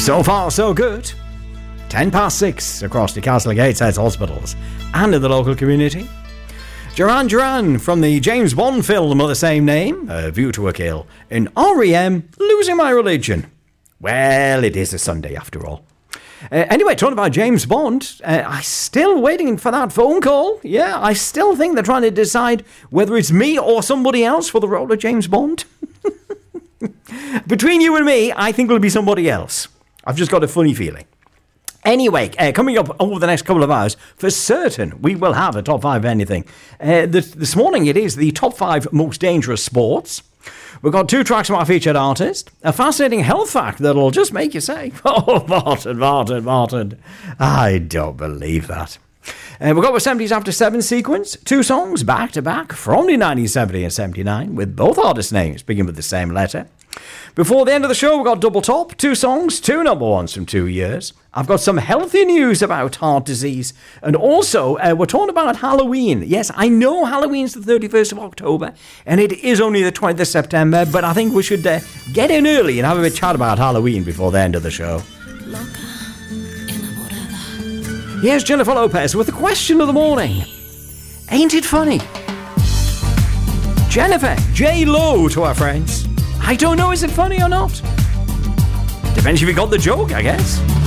So far, so good. 6:10 across the Castle Gateshead hospitals and in the local community. Duran Duran from the James Bond film of the same name, A View to a Kill, in R.E.M., Losing My Religion. Well, it is a Sunday after all. Anyway, talking about James Bond, I'm still waiting for that phone call. Yeah, I still think they're trying to decide whether it's me or somebody else for the role of James Bond. Between you and me, I think it'll be somebody else. I've just got a funny feeling. Anyway, coming up over the next couple of hours, for certain, we will have a top 5 of anything. This morning, it is the top 5 most dangerous sports. We've got 2 tracks from our featured artist, a fascinating health fact that'll just make you say, oh, Martin, I don't believe that. We've got the 70s After 7 sequence, 2 songs back-to-back from the 1970 and 79, with both artists' names beginning with the same letter. Before the end of the show, we've got Double Top, 2 songs, 2 number ones from 2 years. I've got some healthy news about heart disease. And also, we're talking about Halloween. Yes, I know Halloween's the 31st of October, and it is only the 20th of September, but I think we should get in early and have a bit chat about Halloween before the end of the show. Here's Jennifer Lopez with the question of the morning. Ain't it funny? Jennifer, J-Lo to our friends. I don't know, is it funny or not? Depends if you got the joke, I guess.